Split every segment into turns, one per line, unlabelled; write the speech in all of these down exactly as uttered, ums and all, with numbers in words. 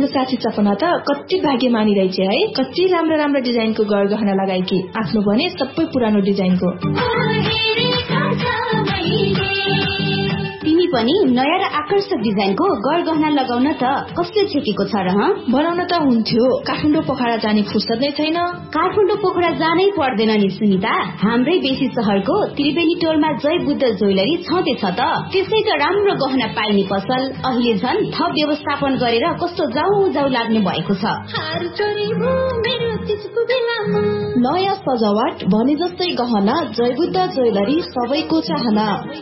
साथी सपना त कति भाग्यमानी रहेछ है। कति राम्रो राम्रो डिजाइनको गरगहना लगाएकी, आफ्नो भने सबै पुरानो डिजाइनको।
तिमी पनि नयाँ र आकर्षक डिजाइनको गरगहना लगाउन त कसले छेकेको छ र?
बनाउन त हुन्थ्यो, काठमाडौँ पोखरा जाने फुर्सद नै छैन।
काठमाडौँ पोखरा जानै पर्दैन नि सुनिता, हाम्रै बेसी शहरको त्रिवेणी टोलमा जय बुद्ध ज्वेलरी छँदैछ त। त्यसै त राम्रो गहना पाइने पसल अहिले झन् थप व्यवस्थापन गरेर कस्तो जाउ जाउ लाग्ने भएको छ।
नयाँ सजावट भने जस्तै गहना जय बुद्ध ज्वेलरी सबैको चाहना।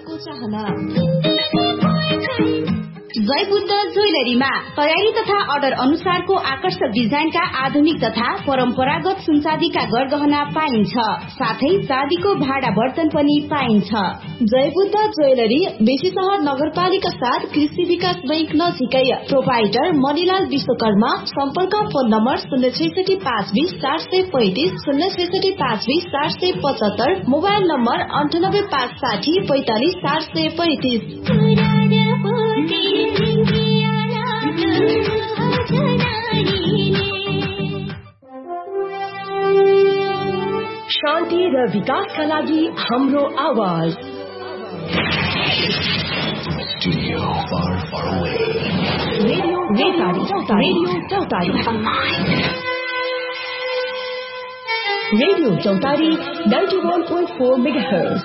जय बुद्ध ज्वेलरीमा तयारी तथा अर्डर अनुसारको आकर्षक डिजाइनका आधुनिक तथा परम्परागत सुनचाँदीका गरगहना पाइन्छ, साथै चाँदीको भाडा बर्तन पनि पाइन्छ।
जय बुद्ध ज्वेलरी बेसी शहर नगरपालिका साथ कृषि विकास बैंक नजिकै। प्रोपाइटर मणिलाल विश्वकर्मा। सम्पर्क फोन नम्बर शून्य छैसठी पाँच बीस चार सय पैंतिस शून्य छैसठी पाँच बीस चार सय पचहत्तर। मोबाइल नम्बर अन्ठानब्बे पाँच साठी पैंतालिस चार सय पैंतिस। शान्ति र विकासका लागि हाम्रो आवाज। रेडियो चौतारी रेडियो चौतारी रेडियो चौतारी नाइन्टी वन पोइन्ट फोर मेगाहर्ज।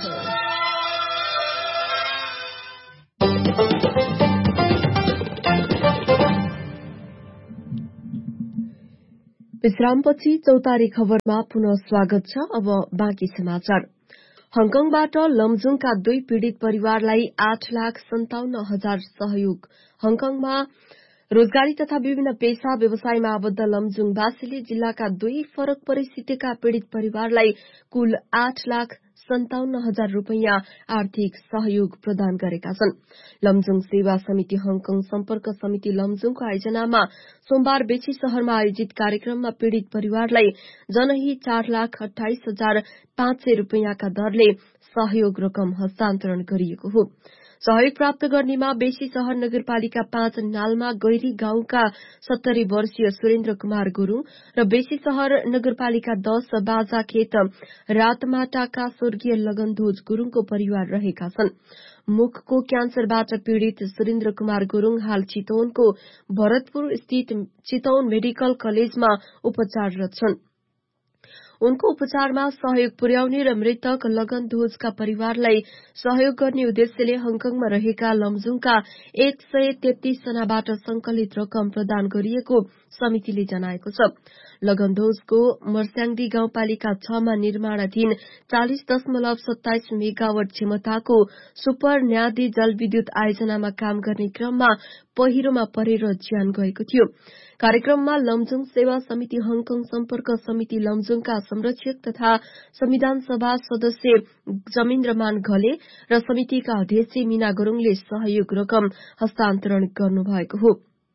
विश्रामपछि चौतारी खबरमा पुनः स्वागत छ। अब बाँकी समाचार। हङकङबाट लमजुङका दुई पीड़ित परिवारलाई आठ लाख सन्ताउन्न हजार सहयोग। हङकङमा रोजगारी तथा विभिन्न पेशा व्यवसायमा आबद्ध लमजुङवासीले जिल्लाका दुई फरक परिस्थितिका पीड़ित परिवारलाई कुल आठ लाख सन्ताउन्न हजार रूपियाँ आर्थिक सहयोग प्रदान गरेका छन्। लमजुङ सेवा समिति हङकङ सम्पर्क समिति लमजुङको आयोजनामा सोमबार बेची शहरमा आयोजित कार्यक्रममा पीड़ित परिवारलाई जनही चार लाख अठाइस हजार पाँच सय रूपियाँका दरले सहयोग रकम हस्तान्तरण गरिएको हो। सहयोग प्राप्त गर्नेमा बेसी शहर नगरपालिका पाँच नालमा गैरी गाउँका सत्तरी वर्षीय सुरेन्द्र कुमार गुरूङ र बेसी शहर नगरपालिका दश बाजाखेत रातमाटाका स्वर्गीय लगनध्वज गुरूङको परिवार रहेका छन्। मुखको क्यान्सरबाट पीड़ित सुरेन्द्र कुमार गुरूङ हाल चितवनको भरतपुर स्थित चितवन मेडिकल कलेजमा उपचाररत छन्। उनको उपचारमा सहयोग पुर्याउने र मृतक लगनध्वजका परिवारलाई सहयोग गर्ने उद्देश्यले हङकङमा रहेका लमजुङका एक सय तेत्तीस जनाबाट संकलित रकम प्रदान गरिएको समितिले जनाएको छ। लगनध्वजको मर्स्याङदी गाउँपालिका छ मा निर्माणाधीन चालिस दशमलव सत्ताइस मेगावट क्षमताको सुपर न्यादी जलविद्युत आयोजनामा काम गर्ने क्रममा पहिरोमा परेर ज्यान गएको थियो। कार्यक्रममा लमजुङ सेवा समिति हङकङ सम्पर्क समिति लमजुङका संरक्षक तथा संविधान सभा सदस्य जमिन्द्रमान घले र समितिका अध्यक्ष मीना गुरूङले सहयोग रकम हस्तान्तरण गर्नुभएको हो।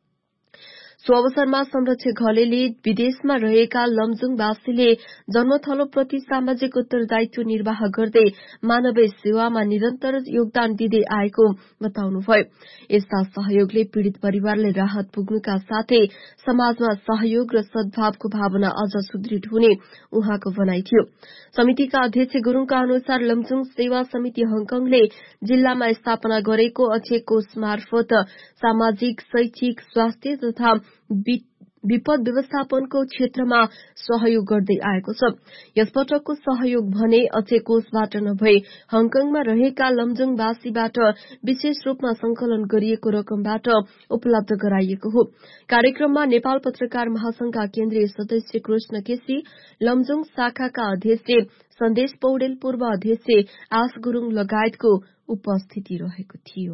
सो अवसरमा संरक्षक घलेले विदेशमा रहेका लमजुङवासीले जन्मथलोप्रति सामाजिक उत्तरदायित्व निर्वाह गर्दै मानवीय सेवामा निरन्तर योगदान दिँदै आएको बताउनुभयो। यस्ता सहयोगले पीड़ित परिवारले राहत पुग्नुका साथै समाजमा सहयोग र सद्भावको भावना अझ सुदृढ़ हुने उहाँको भनाइ थियो। समितिका अध्यक्ष गुरूङका अनुसार लमजुङ सेवा समिति हङकङले जिल्लामा स्थापना गरेको अक्षय कोष मार्फत सामाजिक, शैक्षिक, स्वास्थ्य तथा विपद व्यवस्थापनको क्षेत्रमा सहयोग गर्दै आएको छ। यसपटकको सहयोग भने अक्षय कोषबाट नभई हङकङमा रहेका लमजुङवासीबाट विशेष रूपमा संकलन गरिएको रकमबाट उपलब्ध गराइएको हो। कार्यक्रममा नेपाल पत्रकार महासंघका केन्द्रीय सदस्य कृष्ण केसी, लमजुङ शाखाका अध्यक्ष सन्देश पौडेल, पूर्व अध्यक्ष आस गुरूङ लगायतको उपस्थिति रहेको थियो।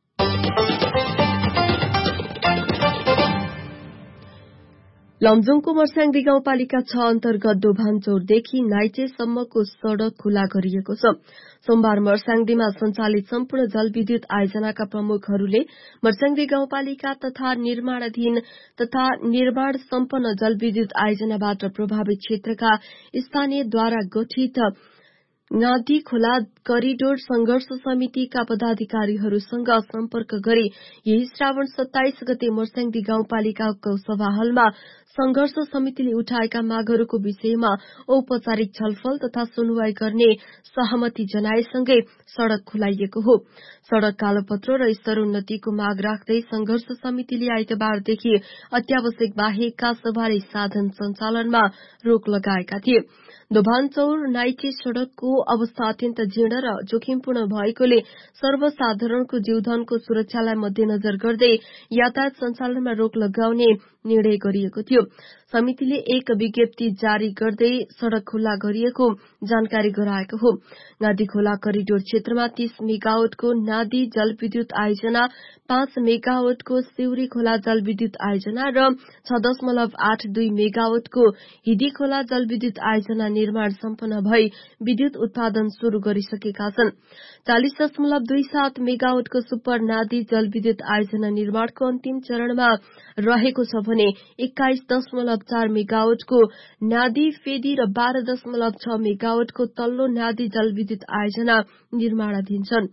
लमजुङको मर्स्याङदी गाउँपालिका छ अन्तर्गत दोभानचौरदेखि नाइचेसम्मको सड़क खुला गरिएको छ। सोमबार मर्स्याङदीमा सञ्चालित सम्पूर्ण जलविद्युत आयोजनाका प्रमुखहरूले मर्स्याङदी गाउँपालिका तथा निर्माणाधीन तथा निर्माण सम्पन्न जलविद्युत आयोजनाबाट प्रभावित क्षेत्रका स्थानीयद्वारा गठित गाधी खोला करिडोर संघर्ष समितिका पदाधिकारीहरूसँग सम्पर्क गरी यही श्रावण सत्ताइस गते मर्स्याङदी गाउँपालिकाको सभा हलमा संघर्ष समितिले उठाएका मागहरूको विषयमा औपचारिक छलफल तथा सुनवाई गर्ने सहमति जनाएसँगै सड़क खुलाइएको हो। सड़क कालोपत्र र स्तरोन्नतिको माग राख्दै संघर्ष समितिले आइतबारदेखि अत्यावश्यक बाहेकका सवारी साधन सञ्चालनमा रोक लगाएका थिए। दोभानचौर नाइचे सड़कको अवस्था अत्यन्त जीर्ण र जोखिमपूर्ण भएकोले सर्वसाधारणको जीवधनको सुरक्षालाई मध्यनजर गर्दै यातायात सञ्चालनमा रोक लगाउने निर्णय गरिएको थियो। समितिले एक विज्ञप्ति जारी गर्दै सड़क खुल्ला गरिएको जानकारी गराएको हो। गाधी खोला करिडोर क्षेत्रमा तीस मेगावटको नादी जलविद्युत आयोजना, पाँच मेगावटको सिउरी खोला जलविद्युत आयोजना र छ दशमलव आठ दुई मेगावटको हिदी खोला जलविद्युत आयोजना निर्माण सम्पन्न भई विद्युत उत्पादन शुरू गरिसकेका छन्। चालिस दशमलव दुई सात मेगावटको सुपर नादी जलविद्युत आयोजना निर्माणको अन्तिम चरणमा रहेको छ भने एक्काइस दशमलव चार मेगावटको नादी फेदी र बाह्र दशमलव छ मेगावटको तल्लो नादी जलविद्युत आयोजना निर्माणाधीन छन्।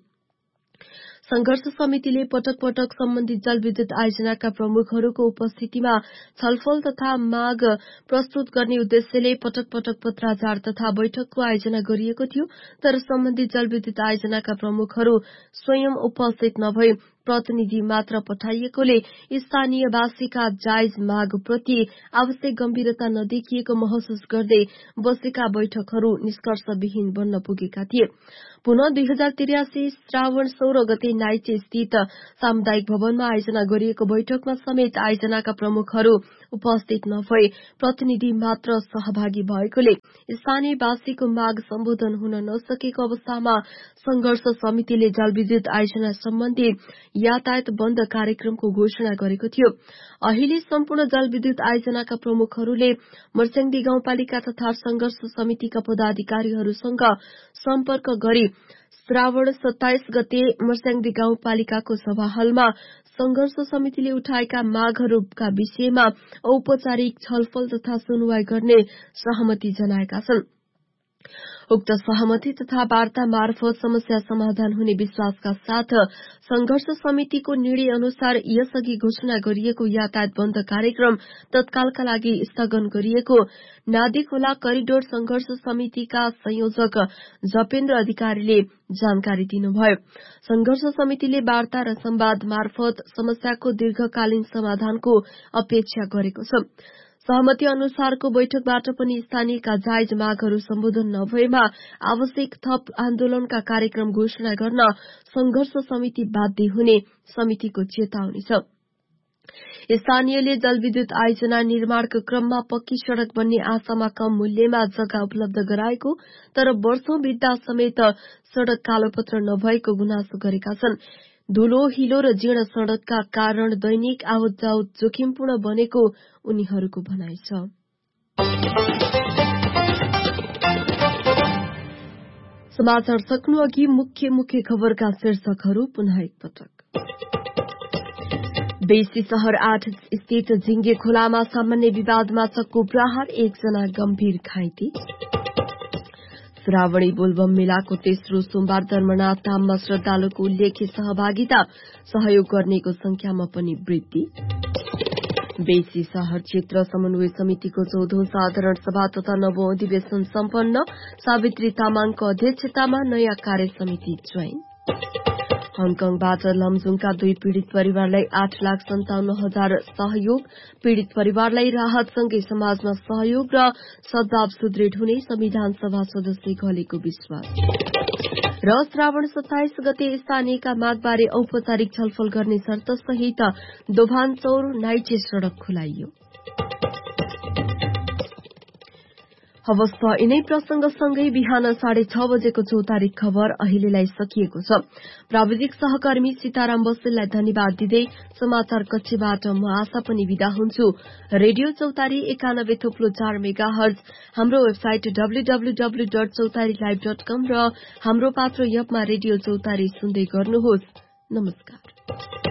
संघर्ष समितिले पटक पटक सम्बन्धित जलविद्युत आयोजनाका प्रमुखहरूको उपस्थितिमा छलफल तथा माग प्रस्तुत गर्ने उद्देश्यले पटक पटक पत्राचार तथा बैठकको आयोजना गरिएको थियो। तर सम्बन्धित जलविद्युत आयोजनाका प्रमुखहरू स्वयं उपस्थित नभई प्रतिनिधि मात्र पठाइएकोले स्थानीयवासीका जायज मागप्रति आवश्यक गम्भीरता नदेखिएको महसुस गर्दै बसेका बैठकहरू निष्कर्षविहीन बन्न पुगेका थिए। पुनः दुई हजार त्रियासी श्रावण सोह्र गते नाइचे स्थित सामुदायिक भवनमा आयोजना गरिएको बैठकमा समेत आयोजनाका प्रमुखहरू उपस्थित नभई प्रतिनिधि मात्र सहभागी भएकोले स्थानीयवासीको माग सम्बोधन हुन नसकेको अवस्थामा संघर्ष समितिले जलविद्युत आयोजना सम्बन्धी यातायात बन्द कार्यक्रमको घोषणा गरेको थियो। अहिले सम्पूर्ण जलविद्युत आयोजनाका प्रमुखहरूले मर्स्याङदी गाउँपालिका तथा संघर्ष समितिका पदाधिकारीहरूसँग सम्पर्क गरी श्रावण सत्ताइस गते मर्स्याङदी गाउँपालिकाको सभा हलमा संघर्ष समितिले उठाएका मागहरूका विषयमा औपचारिक छलफल तथा सुनवाई गर्ने सहमति जनाएका छन्। उक्त सहमति तथा वार्ता मार्फत समस्या समाधान हुने विश्वासका साथ संघर्ष समितिको निर्णय अनुसार यसअघि घोषणा गरिएको यातायात बन्द कार्यक्रम तत्कालका लागि स्थगन गरिएको नादी खोला करिडोर संघर्ष समितिका संयोजक जपेन्द्र अधिकारीले जानकारी दिनुभयो। संघर्ष समितिले वार्ता र संवाद मार्फत समस्याको दीर्घकालीन समाधानको अपेक्षा गरेको छ। सहमति अनुसारको बैठकबाट पनि स्थानीयका जायज मागहरू सम्बोधन नभएमा आवश्यक थप आन्दोलनका कार्यक्रम घोषणा गर्न संघर्ष समिति बाध्य हुने समितिको चेतावनी छ। स्थानीयले जलविद्युत आयोजना निर्माणको क्रममा पक्की सड़क बन्ने आशामा कम मूल्यमा जग्गा उपलब्ध गराएको तर वर्षौं बित्दा समेत सड़क कालोपत्र नभएको गुनासो गरेका छन्। धूलो हिलो र जीर्ण सड़कका कारण दैनिक आवत जावत जोखिमपूर्ण बनेको उनीहरूको भनाइ छ। समाचार सक्नु अघि मुख्य मुख्य खबरका शीर्षकहरू पुनः एकपटक। बेसी शहर आठ स्थित झिंगे खोलामा सामान्य विवादमा चक्कु प्रहार, एकजना गम्भीर घाइते। श्रावणी बोलबम मेलाको तेस्रो सोमबार धर्मनाथ धाममा श्रद्धालुको उल्लेख्य सहभागिता, सहयोग गर्नेको संख्यामा पनि वृद्धि। बेसी शहर क्षेत्र समन्वय समितिको चौधौं साधारण सभा तथा नवौं अधिवेशन सम्पन्न, सावित्री तामाङको अध्यक्षतामा नयाँ कार्य समिति चयन। हङकङबाट लमजुङका दुई पीड़ित परिवारलाई आठ लाख सन्ताउन्न हजार सहयोग, पीड़ित परिवारलाई राहतसँगै समाजमा सहयोग र सद्भाव सुदृढ़ हुने संविधान सभा सदस्य घलेको विश्वास। र श्रावण सत्ताइस गते स्थानीयका मागबारे औपचारिक छलफल गर्ने शर्त सहित दोभानचौर नाइचे सड़क खुलाइयो। हवस् त यिनै प्रसंगसँगै बिहान साढे छ बजेको चौतारीक खबर अहिलेलाई सकिएको छ। प्राविधिक सहकर्मी सीताराम बस्नेललाई धन्यवाद दिँदै समाचार कक्षबाट म आशा पनि विदा हुन्छु। रेडियो चौतारी एकानब्बे थोप्लो चार मेगा हर्ज, हाम्रो website W W W dot चौतारी लाइभ डट कम र हाम्रो पात्र एपमा रेडियो चौतारी सुन्दै गर्नुहोस्। नमस्कार।